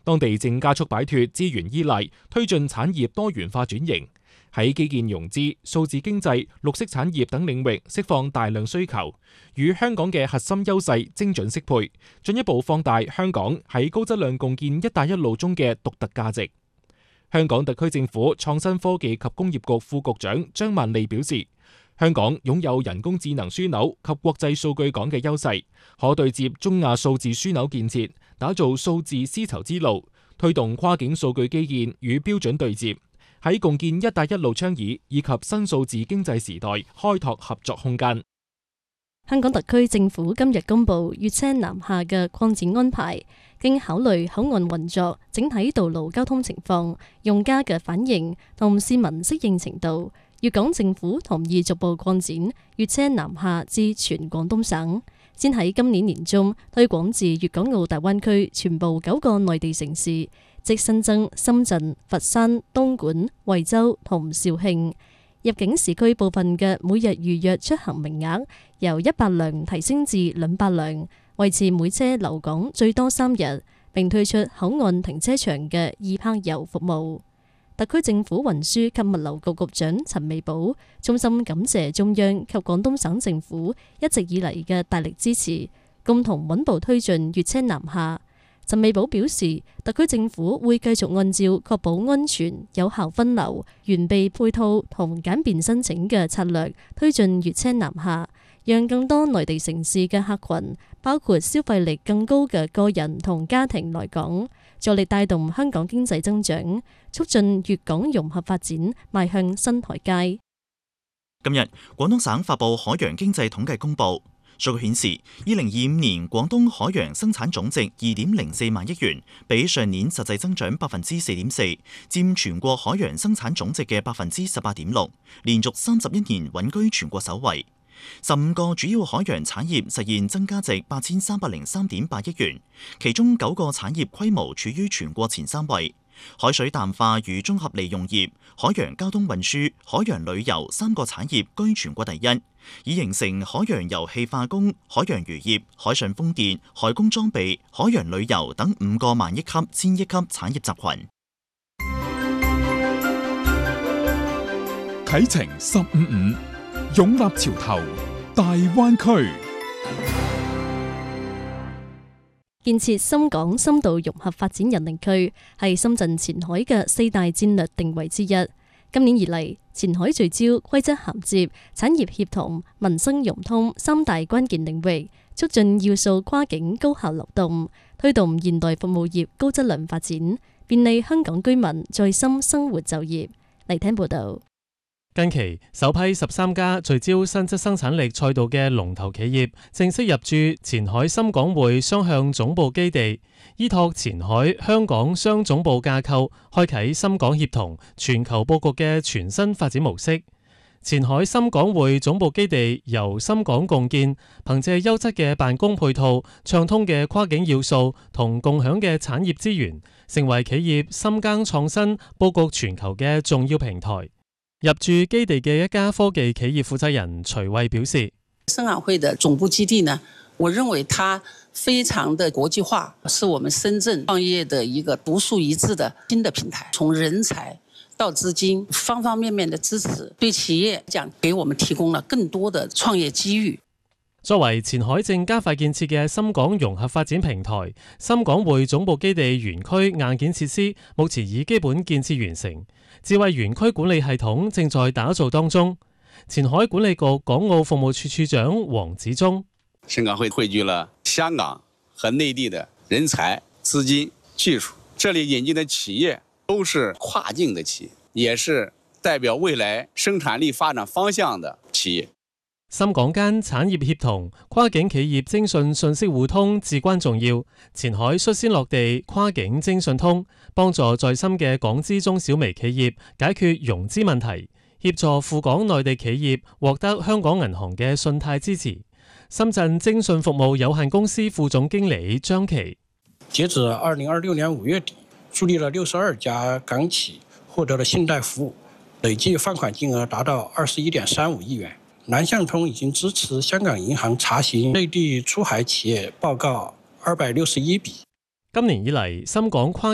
當地正加速擺脫資源依賴，推進產業多元化轉型，喺基建融資、數字經濟、綠色產業等領域釋放大量需求，與香港嘅核心優勢精準適配，進一步放大香港喺高質量共建「一帶一路」中嘅獨特價值。香港特區政府創新科技及工業局副局長張萬利表示，香港擁有人工智能樞紐及國際數據港嘅優勢，可對接中亞數字樞紐建設，打造數字絲綢之路，推動跨境數據基建與標準對接，喺共建「一帶一路」倡議以及新數字經濟時代開拓合作空間。 香港特區政府今日公布粵車南下嘅擴展安排，經考慮口岸運作、整體道路交通情況、用家嘅反應同市民適應程度，粵港政府同意逐步擴展粵車南下至全廣東省，先喺今年年中推廣至粵港澳大灣區全部9個內地城市，即新增深圳、佛山、東莞、惠州同肇慶。入境時區部分嘅每日預約出行名額由100輛提升至200輛，維持每車留港最多3日，並推出口岸停車場嘅易泊遊服務。特區政府運輸及物流局局長陳美寶衷心感謝中央及廣東省政府一直以嚟嘅大力支持，共同穩步推進粵車南下。陳美寶表示，特區政府會繼續按照確保安全、有效分流、完備配套同簡便申請嘅策略，推進粵車南下，讓更多內地城市嘅客群，包括消費力更高嘅個人同家庭來港，助力帶動香港經濟增長，促進粵港融合發展邁向新台階。 今日，廣東省發布海洋經濟統計公佈。數據顯示，2025年廣東海洋生產總值2.04萬億元，比上年實際增長4.4%，佔全國海洋生產總值嘅18.6%，連續31年穩居全國首位。15個主要海洋產業實現增加值8303.8億元，其中9個產業規模處於全國前3位。海水淡化與綜合利用業、海洋交通運輸、海洋旅遊3個產業居全國第一，已形成海洋油氣化工、海洋漁業、海上風電、海工裝備、海洋旅遊等5個萬億級、千億級產業集群。 啟程155，擁立潮頭，大灣區。 建設深港深度融合發展人力區係深圳前海嘅4大戰略定位之一。今年以嚟，前海聚焦規則銜接、產業協同、民生融通3大關鍵領域，促進要素跨境高效流動，推動現代服務業高質量發展，便利香港居民在深生活就業。嚟聽報道。 近期首批13家聚焦新質生產力賽道嘅龍頭企業正式入駐前海深港匯雙向總部基地，依託前海香港雙總部架構，開啟深港協同、全球佈局嘅全新發展模式。前海深港匯總部基地由深港共建，憑借優質嘅辦公配套、暢通嘅跨境要素同共享嘅產業資源，成為企業深耕創新、佈局全球嘅重要平台。入駐基地嘅一家科技企業負責人徐慧表示， 深港匯的總部基地呢，我認為它非常的國際化，是我們深圳創業的一個獨樹一幟的新的平台，從人才到資金方方面面的支持，對企業講給我們提供了更多的創業機遇。 作為前海正加快建設嘅深港融合發展平台，深港匯總部基地園區硬件設施目前已基本建設完成，智慧園區管理系統正在打造當中。前海管理局港澳服務處處長黃子忠， 深港匯匯聚了香港和內地的人才、資金、技術，這裡引進的企業都是跨境的企業，也是代表未來生產力發展方向的企業。 深港間產業協同、跨境企業徵信信息互通至關重要。前海率先落地跨境徵信通，幫助在深嘅港資中小微企業解決融資問題，協助赴港內地企業獲得香港銀行嘅信貸支持。深圳徵信服務有限公司副總經理張琪， 截至2026年5月底，助力了62家港企獲得了信貸服務，累計放款金額達到21.35億元。南向通已經支持香港銀行查詢內地出海企業報告261筆。 今年以嚟，深港跨